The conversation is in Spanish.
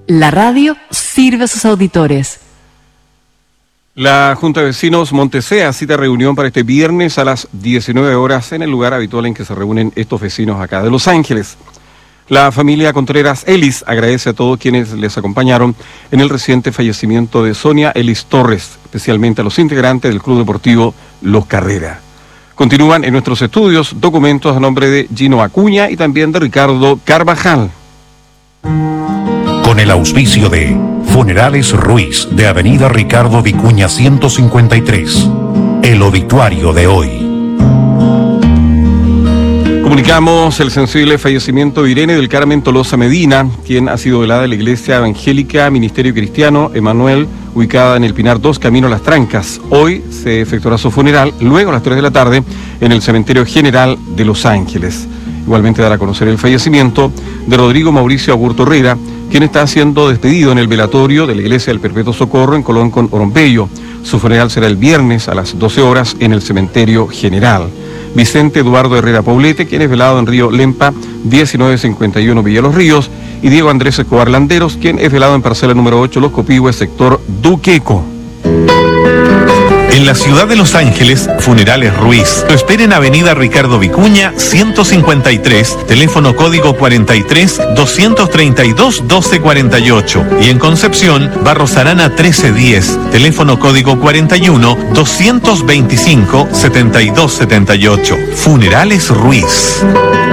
La radio sirve a sus auditores. La Junta de Vecinos Montesea cita reunión para este viernes a las 19 horas en el lugar habitual en que se reúnen estos vecinos acá de Los Ángeles. La familia Contreras Ellis agradece a todos quienes les acompañaron en el reciente fallecimiento de Sonia Ellis Torres, especialmente a los integrantes del Club Deportivo Los Carrera. Continúan en nuestros estudios documentos a nombre de Gino Acuña y también de Ricardo Carvajal. Con el auspicio de Funerales Ruiz, de Avenida Ricardo Vicuña 153. El obituario de hoy. Comunicamos el sensible fallecimiento de Irene del Carmen Tolosa Medina, quien ha sido velada en la Iglesia Evangélica Ministerio Cristiano Emanuel, ubicada en el Pinar 2, camino a Las Trancas. Hoy se efectuará su funeral, luego a las 3 de la tarde, en el Cementerio General de Los Ángeles. Igualmente dará a conocer el fallecimiento de Rodrigo Mauricio Agurto Herrera, quien está siendo despedido en el velatorio de la Iglesia del Perpetuo Socorro en Colón con Orompello. Su funeral será el viernes a las 12 horas en el Cementerio General. Vicente Eduardo Herrera Poblete, quien es velado en Río Lempa, 1951 Villa Los Ríos, y Diego Andrés Escobar Landeros, quien es velado en parcela número 8 Los Copihue, sector Duqueco. En la ciudad de Los Ángeles, Funerales Ruiz. Lo espera en Avenida Ricardo Vicuña 153, teléfono código 43-232-1248. Y en Concepción, Barros Arana 1310, teléfono código 41-225-7278. Funerales Ruiz.